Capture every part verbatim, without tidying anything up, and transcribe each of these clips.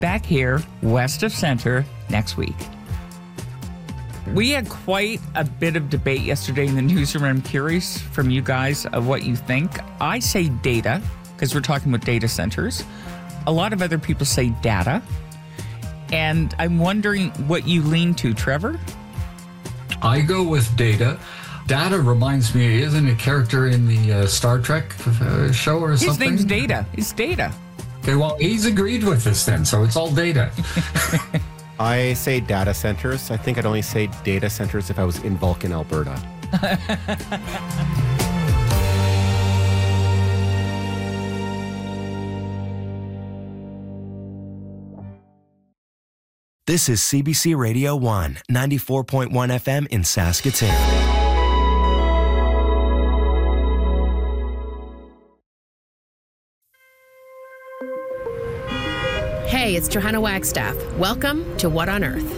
back here west of center next week. We had quite a bit of debate yesterday in the newsroom. I'm curious from you guys of what you think. I say data, because we're talking about data centers. A lot of other people say data. And I'm wondering what you lean to, Trevor? I go with data. Data reminds me, isn't a character in the uh, Star Trek uh, show or His something? His name's Data. It's Data. Okay, well, he's agreed with this then, so it's all data. I say data centers. I think I'd only say data centers if I was in Vulcan, Alberta. This is C B C Radio one, ninety-four point one F M in Saskatoon. Hey, it's Johanna Wagstaff. Welcome to What on Earth?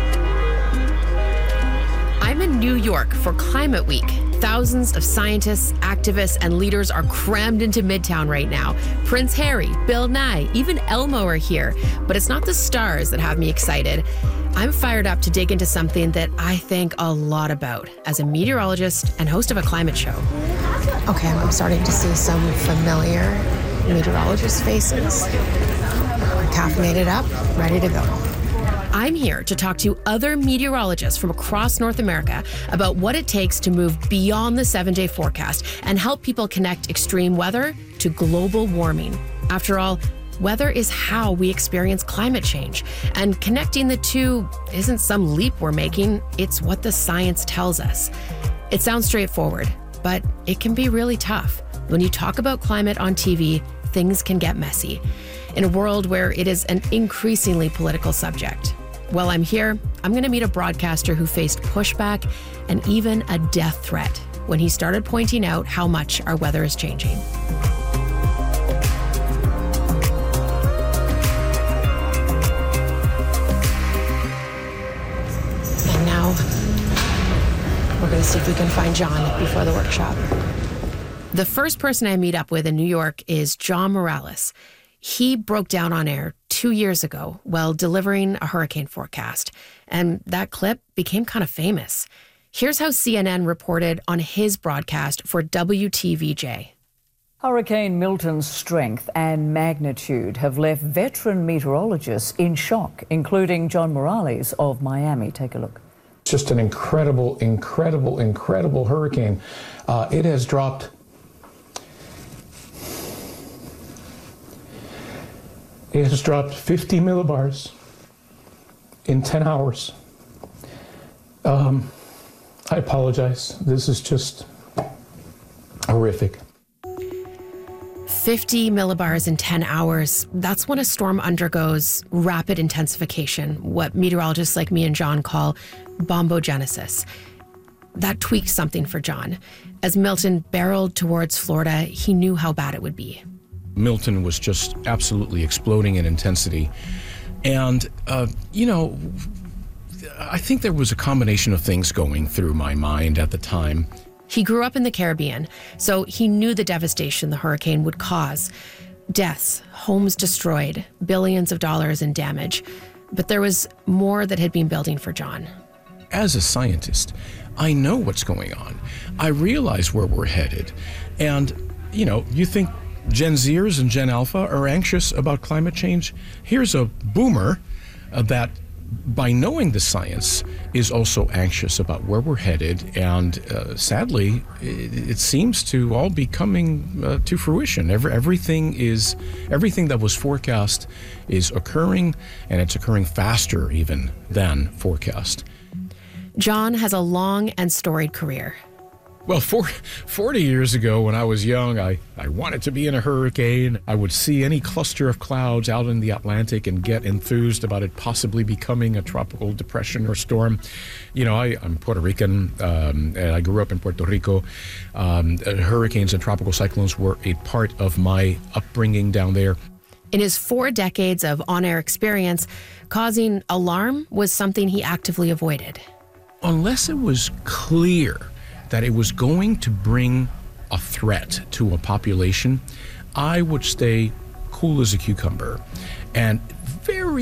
I'm in New York for Climate Week. Thousands of scientists, activists, and leaders are crammed into Midtown right now. Prince Harry, Bill Nye, even Elmo are here. But it's not the stars that have me excited. I'm fired up to dig into something that I think a lot about as a meteorologist and host of a climate show. Okay, I'm starting to see some familiar meteorologist faces. Caffeinated up, ready to go. I'm here to talk to other meteorologists from across North America about what it takes to move beyond the seven-day forecast and help people connect extreme weather to global warming. After all, weather is how we experience climate change, and connecting the two isn't some leap we're making, it's what the science tells us. It sounds straightforward, but it can be really tough. When you talk about climate on T V, things can get messy. In a world where it is an increasingly political subject. While I'm here, I'm going to meet a broadcaster who faced pushback and even a death threat when he started pointing out how much our weather is changing. And now, we're going to see if we can find John before the workshop. The first person I meet up with in New York is John Morales. He broke down on air two years ago while delivering a hurricane forecast, and that clip became kind of famous. Here's how C N N reported on his broadcast for W T V J. Hurricane Milton's strength and magnitude have left veteran meteorologists in shock, including John Morales of Miami. Take a look. Just an incredible, incredible, incredible hurricane. Uh, it has dropped It has dropped fifty millibars in ten hours. Um, I apologize. This is just horrific. fifty millibars in ten hours. That's when a storm undergoes rapid intensification, what meteorologists like me and John call bombogenesis. That tweaked something for John. As Milton barreled towards Florida, he knew how bad it would be. Milton was just absolutely exploding in intensity. And, uh, you know, I think there was a combination of things going through my mind at the time. He grew up in the Caribbean, so he knew the devastation the hurricane would cause. Deaths, homes destroyed, billions of dollars in damage. But there was more that had been building for John. As a scientist, I know what's going on. I realize where we're headed. And, you know, you think Gen Zers and Gen Alpha are anxious about climate change? Here's a boomer uh, that, by knowing the science, is also anxious about where we're headed. And uh, sadly, it, it seems to all be coming uh, to fruition. Every, everything is, everything that was forecast is occurring, and it's occurring faster even than forecast. John has a long and storied career. Well, for, forty years ago when I was young, I, I wanted to be in a hurricane. I would see any cluster of clouds out in the Atlantic and get enthused about it possibly becoming a tropical depression or storm. You know, I, I'm Puerto Rican, um, and I grew up in Puerto Rico. Um, hurricanes and tropical cyclones were a part of my upbringing down there. In his four decades of on-air experience, causing alarm was something he actively avoided. Unless it was clear that it was going to bring a threat to a population, I would stay cool as a cucumber. And very